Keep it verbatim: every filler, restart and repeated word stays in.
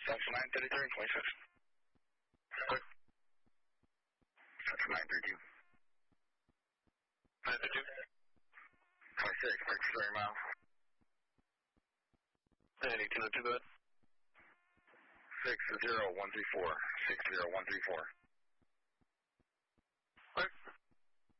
Central nine thirty-three and twenty-six. Central nine thirty-two. nine thirty-two. twenty-six, thirty miles. eighteen oh two, go ahead. six zero one three four. six zero one three four.